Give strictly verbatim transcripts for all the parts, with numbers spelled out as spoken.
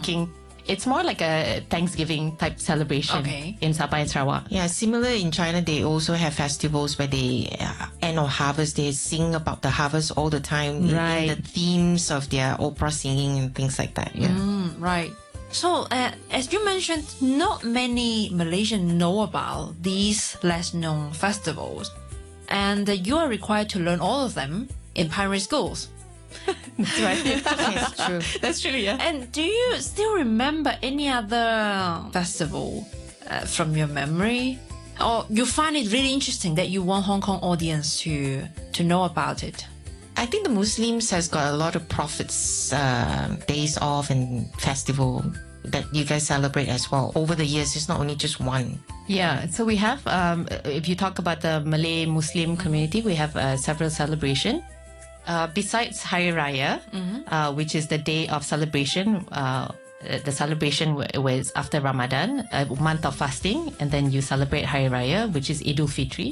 thinking it's more like a Thanksgiving type celebration Okay. in Sabah and Sarawak. Yeah, similar in China, they also have festivals where they, uh, end of harvest, they sing about the harvest all the time. in- in Right. the themes of their opera singing and things like that. Yeah. Mm, right. So, uh, as you mentioned, not many Malaysians know about these less known festivals. And uh, you are required to learn all of them in primary schools. That's right. Yes, true. That's true, yeah. And do you still remember any other festival uh, from your memory? Or you find it really interesting that you want Hong Kong audience to, to know about it? I think the Muslims has got a lot of prophets, uh, days off and festival that you guys celebrate as well. Over the years, it's not only just one. Yeah, so we have, um, if you talk about the Malay Muslim community, we have uh, several celebrations. Uh, besides Hari Raya, uh, which is the day of celebration, uh, the celebration w- was after Ramadan, a month of fasting, and then you celebrate Hari Raya, which is Idul Fitri.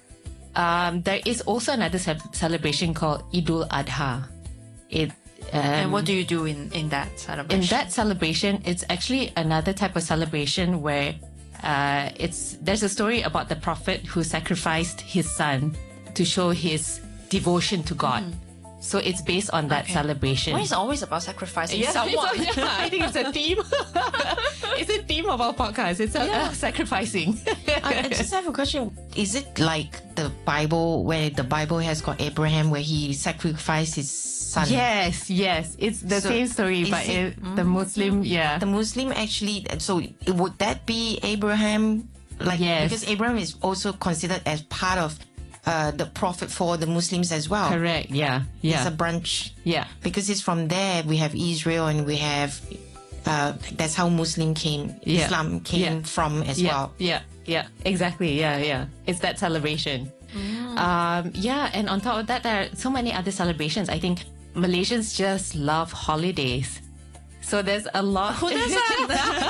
Um, there is also another ce- celebration called Idul Adha. It um, And what do you do in, in that celebration? in that celebration, it's actually another type of celebration where uh, it's there's a story about the prophet who sacrificed his son to show his devotion to God. So it's based on that Okay. celebration. Why is it always about sacrificing Yeah, someone? it's a- yeah, I think it's a theme. It's a theme of our podcast. It's a, uh, sacrificing. I, I just have a question. Is it like the Bible, where the Bible has got Abraham, where he sacrificed his son? Yes, yes. It's the So same story, is but it- it, the Muslim, yeah. The Muslim actually, so would that be Abraham? Like, Yes. because Abraham is also considered as part of uh, the prophet for the Muslims as well. Correct, yeah, It's yeah, a branch. yeah. Because it's from there we have Israel and we have, uh, that's how Muslim came, Yeah. Islam came Yeah. from as yeah, well. Yeah, yeah, exactly. Yeah, yeah. It's that celebration. Um, yeah, and on top of that, there are so many other celebrations. I think Malaysians just love holidays. So there's a lot. Who doesn't?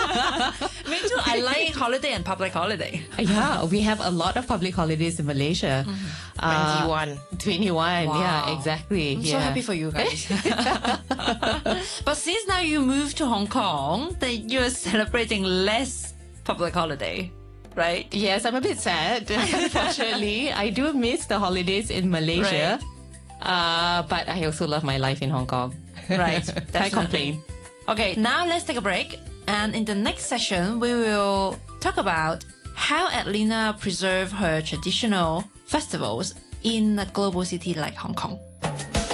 Me too. I like holiday and public holiday. Yeah, we have a lot of public holidays in Malaysia. Uh, twenty-one. twenty-one, Wow. yeah, exactly. I'm yeah. so happy for you guys. But since now you moved to Hong Kong, then you're celebrating less public holiday, right? Yes, I'm a bit sad. Unfortunately, I do miss the holidays in Malaysia. Uh, but I also love my life in Hong Kong. Right. Can't definitely. complain. Okay, now let's take a break. And in the next session, we will talk about how Adelina preserved her traditional festivals in a global city like Hong Kong.